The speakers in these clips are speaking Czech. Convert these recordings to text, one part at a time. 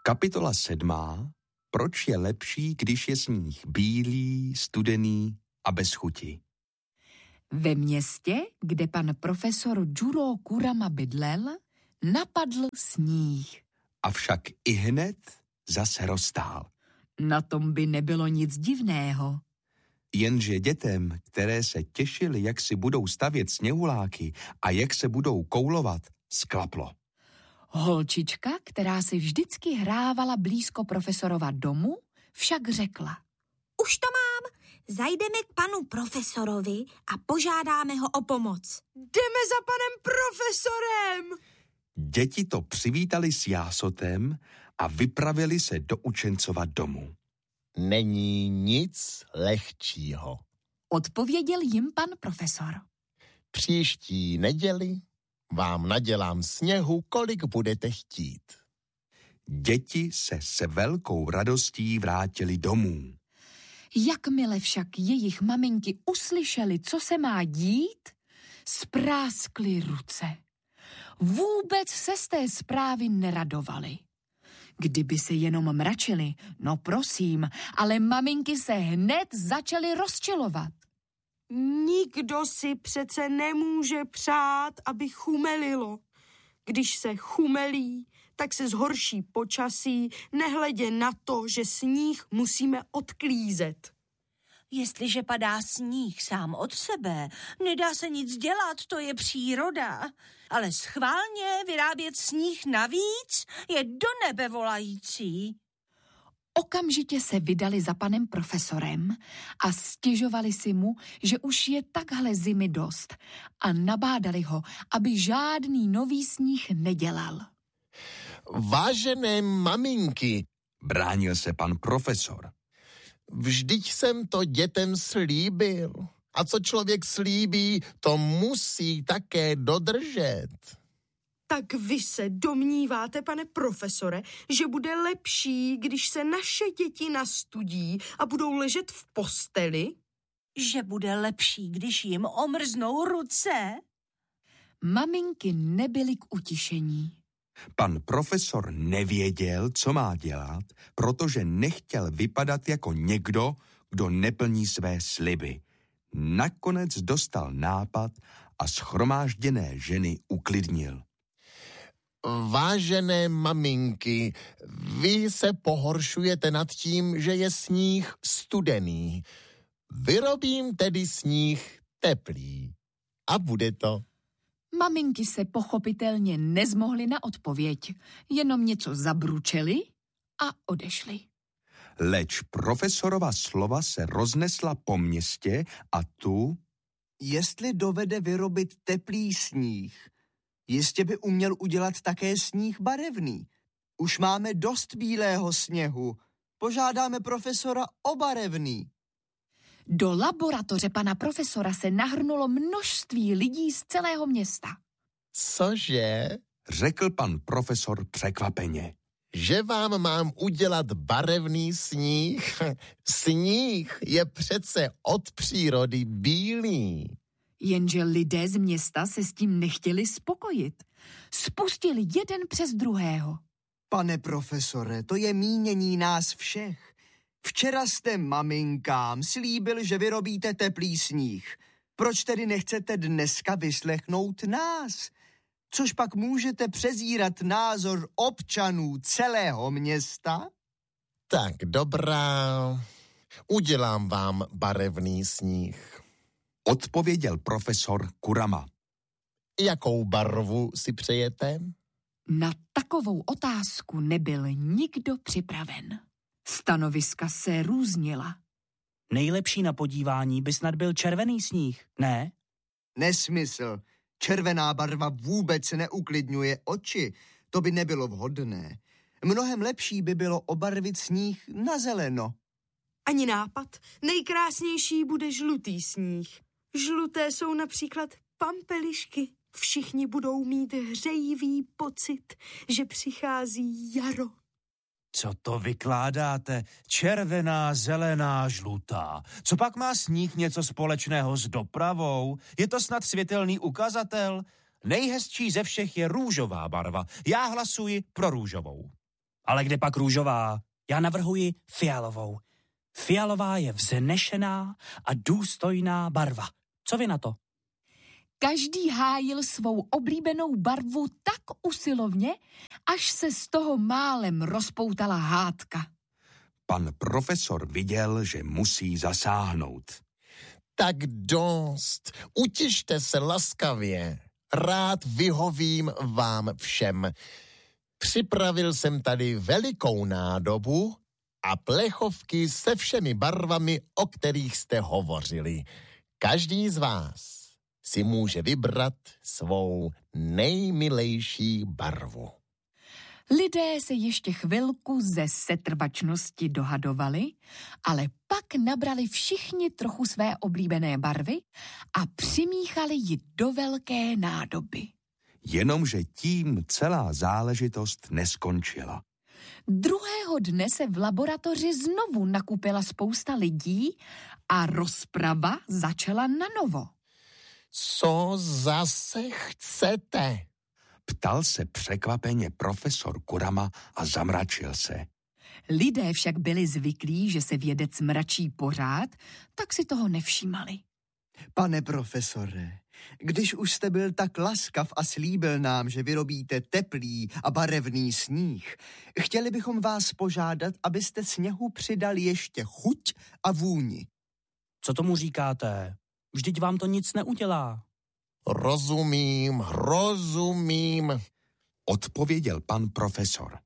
Kapitola 7. Proč je lepší, když je sníh bílý, studený a bez chuti? Ve městě, kde pan profesor Juro Kurama bydlel, napadl sníh. Avšak ihned zase roztál. Na tom by nebylo nic divného. Jenže dětem, které se těšily, jak si budou stavět sněhuláky a jak se budou koulovat, sklaplo. Holčička, která si vždycky hrávala blízko profesorova domu, však řekla: Už to mám, zajdeme k panu profesorovi a požádáme ho o pomoc. Jdeme za panem profesorem! Děti to přivítali s jásotem a vypravili se do učencova domu. Není nic lehčího, odpověděl jim pan profesor. Příští neděli vám nadělám sněhu, kolik budete chtít. Děti se velkou radostí vrátili domů. Jakmile však jejich maminky uslyšely, co se má dít, spráskly ruce. Vůbec se z té zprávy neradovali. Kdyby se jenom mračili, no prosím, ale maminky se hned začaly rozčilovat. Nikdo si přece nemůže přát, aby chumelilo. Když se chumelí, tak se zhorší počasí, nehledě na to, že sníh musíme odklízet. Jestliže padá sníh sám od sebe, nedá se nic dělat, to je příroda. Ale schválně vyrábět sníh navíc je do nebe volající. Okamžitě se vydali za panem profesorem a stěžovali si mu, že už je takhle zimy dost a nabádali ho, aby žádný nový sníh nedělal. Vážené maminky, bránil se pan profesor. Vždyť jsem to dětem slíbil. A co člověk slíbí, to musí také dodržet. Tak vy se domníváte, pane profesore, že bude lepší, když se naše děti nastudí a budou ležet v posteli? Že bude lepší, když jim omrznou ruce? Maminky nebyly k utišení. Pan profesor nevěděl, co má dělat, protože nechtěl vypadat jako někdo, kdo neplní své sliby. Nakonec dostal nápad a shromážděné ženy uklidnil. Vážené maminky, vy se pohoršujete nad tím, že je sníh studený. Vyrobím tedy sníh teplý. A bude to. Maminky se pochopitelně nezmohly na odpověď, jenom něco zabručely a odešly. Leč profesorova slova se roznesla po městě a tu... Jestli dovede vyrobit teplý sníh, jistě by uměl udělat také sníh barevný. Už máme dost bílého sněhu. Požádáme profesora o barevný. Do laboratoře pana profesora se nahrnulo množství lidí z celého města. Cože? Řekl pan profesor překvapeně. Že vám mám udělat barevný sníh? Sníh je přece od přírody bílý. Jenže lidé z města se s tím nechtěli spokojit. Spustili jeden přes druhého. Pane profesore, to je mínění nás všech. Včera jste maminkám slíbil, že vyrobíte teplý sníh. Proč tedy nechcete dneska vyslechnout nás? Což pak můžete přezírat názor občanů celého města? Tak dobrá, udělám vám barevný sníh. Odpověděl profesor Kurama. Jakou barvu si přejete? Na takovou otázku nebyl nikdo připraven. Stanoviska se různila. Nejlepší na podívání by snad byl červený sníh, ne? Nesmysl. Červená barva vůbec neuklidňuje oči. To by nebylo vhodné. Mnohem lepší by bylo obarvit sníh na zeleno. Ani nápad. Nejkrásnější bude žlutý sníh. Žluté jsou například pampelišky. Všichni budou mít hřejivý pocit, že přichází jaro. Co to vykládáte? Červená, zelená, žlutá. Co pak má sníh něco společného s dopravou? Je to snad světelný ukazatel? Nejhezčí ze všech je růžová barva. Já hlasuji pro růžovou. Ale kde pak růžová? Já navrhuji fialovou. Fialová je vznešená a důstojná barva. Co vy na to? Každý hájil svou oblíbenou barvu tak usilovně, až se z toho málem rozpoutala hádka. Pan profesor viděl, že musí zasáhnout. Tak dost, utište se laskavě. Rád vyhovím vám všem. Připravil jsem tady velikou nádobu a plechovky se všemi barvami, o kterých jste hovořili. Každý z vás si může vybrat svou nejmilejší barvu. Lidé se ještě chvilku ze setrvačnosti dohadovali, ale pak nabrali všichni trochu své oblíbené barvy a přimíchali ji do velké nádoby. Jenomže tím celá záležitost neskončila. Druhého dne se v laboratoři znovu nakupila spousta lidí a rozprava začala nanovo. Co zase chcete? Ptal se překvapeně profesor Kurama a zamračil se. Lidé však byli zvyklí, že se vědec mračí pořád, tak si toho nevšímali. Pane profesore, když už jste byl tak laskav a slíbil nám, že vyrobíte teplý a barevný sníh, chtěli bychom vás požádat, abyste sněhu přidali ještě chuť a vůni. Co tomu říkáte? Vždyť vám to nic neudělá. Rozumím, odpověděl pan profesor.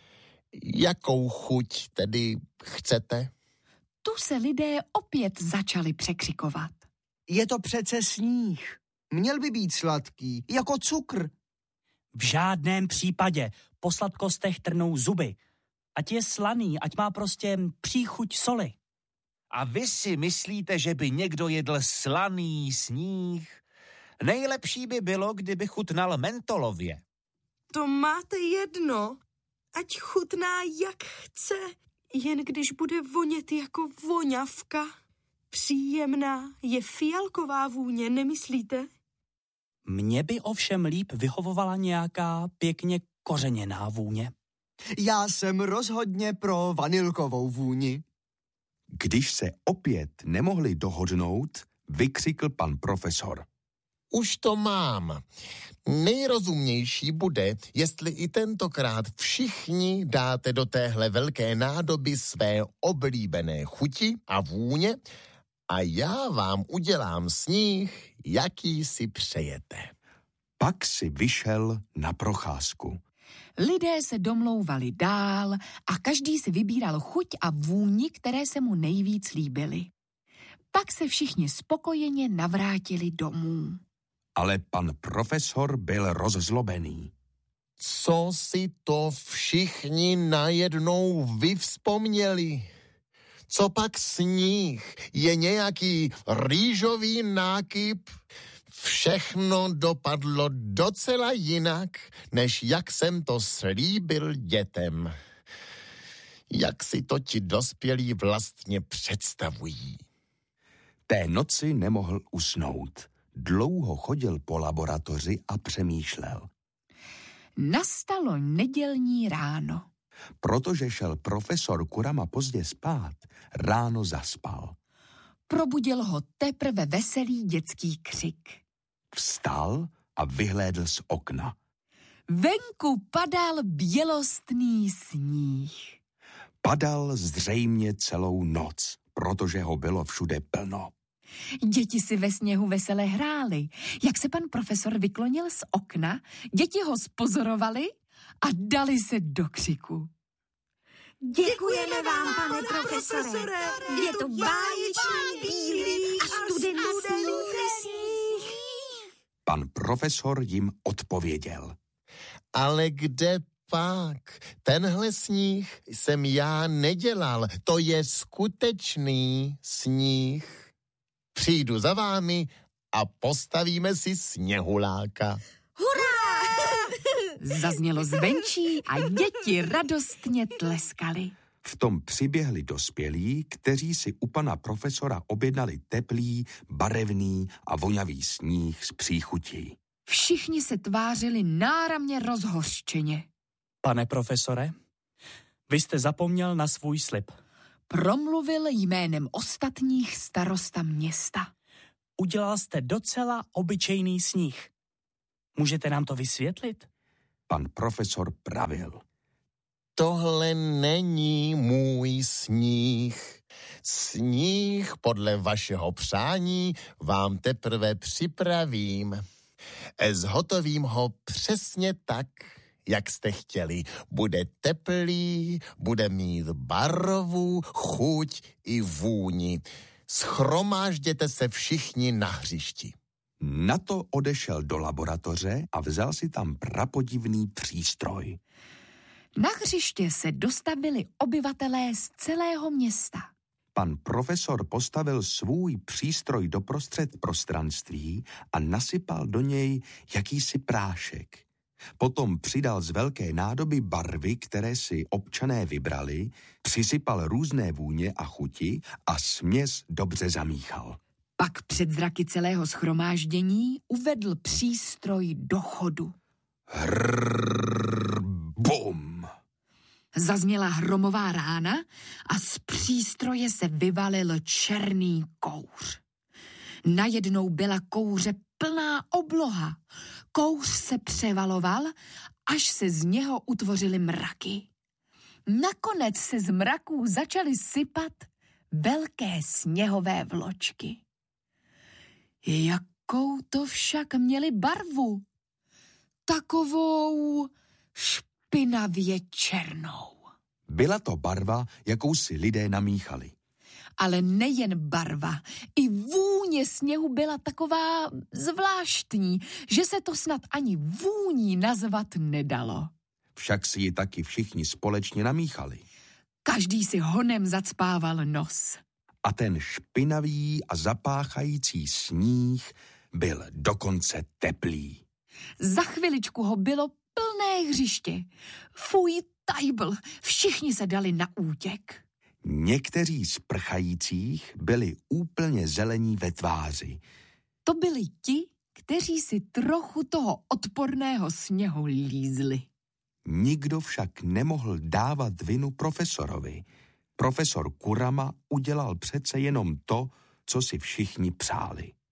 Jakou chuť tedy chcete? Tu se lidé opět začali překřikovat. Je to přece sníh. Měl by být sladký, jako cukr. V žádném případě. Po sladkostech trnou zuby. Ať je slaný, ať má prostě příchuť soli. A vy si myslíte, že by někdo jedl slaný sníh? Nejlepší by bylo, kdyby chutnal mentolově. To máte jedno. Ať chutná jak chce, jen když bude vonět jako voňavka. Příjemná je fialková vůně, nemyslíte? Mně by ovšem líp vyhovovala nějaká pěkně kořeněná vůně. Já jsem rozhodně pro vanilkovou vůni. Když se opět nemohli dohodnout, vykřikl pan profesor. Už to mám. Nejrozumnější bude, jestli i tentokrát všichni dáte do téhle velké nádoby své oblíbené chuti a vůně a já vám udělám sníh, jaký si přejete. Pak si vyšel na procházku. Lidé se domlouvali dál a každý si vybíral chuť a vůni, které se mu nejvíc líbily. Pak se všichni spokojeně navrátili domů. Ale pan profesor byl rozzlobený. Co si to všichni najednou vyvzpomněli? Co pak sníh? Je nějaký rýžový nákyp? Všechno dopadlo docela jinak, než jak jsem to slíbil dětem. Jak si to ti dospělí vlastně představují? Té noci nemohl usnout. Dlouho chodil po laboratoři a přemýšlel. Nastalo nedělní ráno. Protože šel profesor Kurama pozdě spát, ráno zaspal. Probudil ho teprve veselý dětský křik. Vstal a vyhlédl z okna. Venku padal bělostný sníh. Padal zřejmě celou noc, protože ho bylo všude plno. Děti si ve sněhu vesele hrály. Jak se pan profesor vyklonil z okna, děti ho spozorovali a dali se do křiku. Děkujeme vám, pane profesore. Je to báječný, bílý a studený sníh. Pan profesor jim odpověděl. Ale kde pak? Tenhle sníh jsem já nedělal. To je skutečný sníh. Přijdu za vámi a postavíme si sněhuláka. Hurá! Zaznělo zvenčí a děti radostně tleskaly. V tom přiběhli dospělí, kteří si u pana profesora objednali teplý, barevný a vonavý sníh s příchutí. Všichni se tvářili náramně rozhořčeně. Pane profesore, Vy jste zapomněl na svůj slib. Promluvil jménem ostatních starosta města. Udělal jste docela obyčejný sníh. Můžete nám to vysvětlit? Pan profesor pravil. Tohle není můj sníh. Sníh podle vašeho přání vám teprve připravím. Zhotovím ho přesně tak, jak jste chtěli. Bude teplý, bude mít barvu, chuť i vůni. Shromážděte se všichni na hřišti. Na to odešel do laboratoře a vzal si tam prapodivný přístroj. Na hřiště se dostavili obyvatelé z celého města. Pan profesor postavil svůj přístroj doprostřed prostranství a nasypal do něj jakýsi prášek. Potom přidal z velké nádoby barvy, které si občané vybrali, přisypal různé vůně a chuti a směs dobře zamíchal. Pak před zraky celého shromáždění uvedl přístroj do chodu. Hrrrr, bum! Zazněla hromová rána a z přístroje se vyvalil černý kouř. Najednou byla kouře plná obloha. Kouř se převaloval, až se z něho utvořily mraky. Nakonec se z mraků začaly sypat velké sněhové vločky. Jakou to však měly barvu? Takovou špinavě černou. Byla to barva, jakou si lidé namíchali. Ale nejen barva, i vůně sněhu byla taková zvláštní, že se to snad ani vůní nazvat nedalo. Však si ji taky všichni společně namíchali. Každý si honem zacpával nos. A ten špinavý a zapáchající sníh byl dokonce teplý. Za chviličku ho bylo plné hřiště. Fuj, tajbl, všichni se dali na útěk. Někteří z prchajících byli úplně zelení ve tváři. To byli ti, kteří si trochu toho odporného sněhu lízli. Nikdo však nemohl dávat vinu profesorovi. Profesor Kurama udělal přece jenom to, co si všichni přáli.